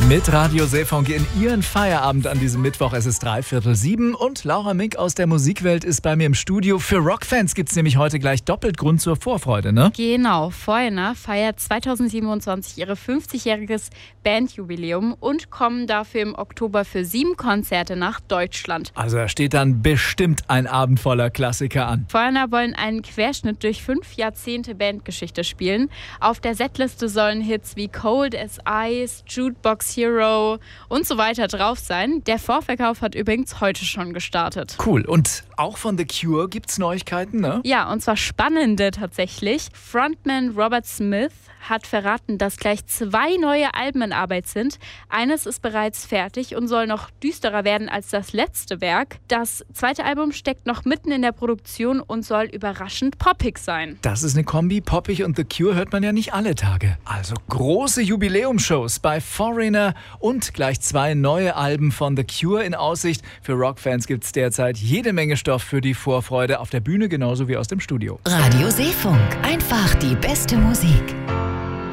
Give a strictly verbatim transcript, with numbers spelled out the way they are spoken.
Mit Radio Seefunk in Ihren Feierabend an diesem Mittwoch. Es ist dreiviertel sieben und Laura Mink aus der Musikwelt ist bei mir im Studio. Für Rockfans gibt es nämlich heute gleich doppelt Grund zur Vorfreude, ne? Genau, Foreigner feiert zweitausendsiebenundzwanzig ihre fünfzigjähriges Bandjubiläum und kommen dafür im Oktober für sieben Konzerte nach Deutschland. Also da steht dann bestimmt ein Abend voller Klassiker an. Foreigner wollen einen Querschnitt durch fünf Jahrzehnte Bandgeschichte spielen. Auf der Setliste sollen Hits wie Cold as Ice, Jukebox Hero und so weiter drauf sein. Der Vorverkauf hat übrigens heute schon gestartet. Cool. Und auch von The Cure gibt's Neuigkeiten, ne? Ja, und zwar spannende tatsächlich. Frontman Robert Smith hat verraten, dass gleich zwei neue Alben in Arbeit sind. Eines ist bereits fertig und soll noch düsterer werden als das letzte Werk. Das zweite Album steckt noch mitten in der Produktion und soll überraschend poppig sein. Das ist eine Kombi. Poppig und The Cure hört man ja nicht alle Tage. Also große Jubiläumshows bei Foreigner und gleich zwei neue Alben von The Cure in Aussicht. Für Rockfans gibt's derzeit jede Menge Stoff für die Vorfreude auf der Bühne genauso wie aus dem Studio. Radio Seefunk. Einfach die beste Musik.